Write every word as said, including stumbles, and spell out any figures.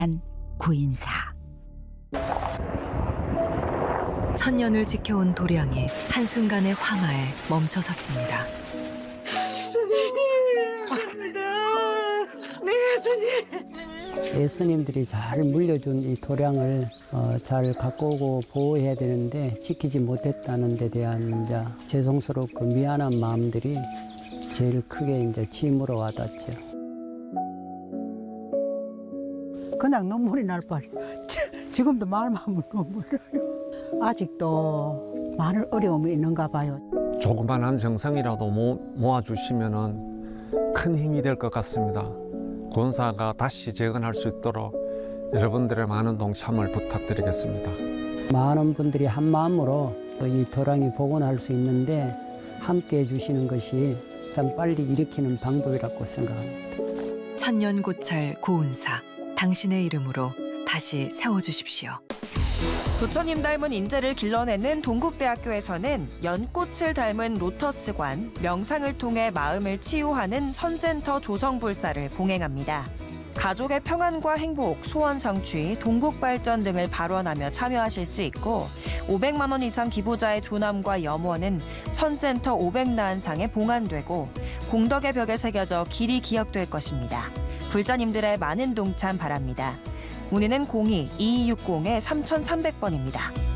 구인사. 천년을 지켜온 도량이 한순간의 화마에 멈춰섰습니다. 예수님들이 잘 물려준 이 도량을 어, 잘 갖고 오고 보호해야 되는데 지키지 못했다는 데 대한 이제 죄송스럽고 미안한 마음들이 제일 크게 이제 짐으로 와닿죠. 그냥 눈물이 날 뻔. 지금도 말만 하면 눈물 나요. 아직도 많은 어려움이 있는가 봐요. 조그만한 정성이라도 모, 모아주시면 큰 힘이 될 것 같습니다. 권사가 다시 재건할 수 있도록 여러분들의 많은 동참을 부탁드리겠습니다. 많은 분들이 한 마음으로 이 도량이 복원할 수 있는데 함께해 주시는 것이 참 빨리 일으키는 방법이라고 생각합니다. 천년 고찰 고운사, 당신의 이름으로 다시 세워주십시오. 부처님 닮은 인재를 길러내는 동국대학교에서는 연꽃을 닮은 로터스관, 명상을 통해 마음을 치유하는 선센터 조성불사를 봉행합니다. 가족의 평안과 행복, 소원 성취, 동국 발전 등을 발언하며 참여하실 수 있고 오백만 원 이상 기부자의 조남과 염원은 선센터 오백나한상에 봉안되고 공덕의 벽에 새겨져 길이 기억될 것입니다. 불자님들의 많은 동참 바랍니다. 문의는 공이 이이육공 삼삼공 번입니다.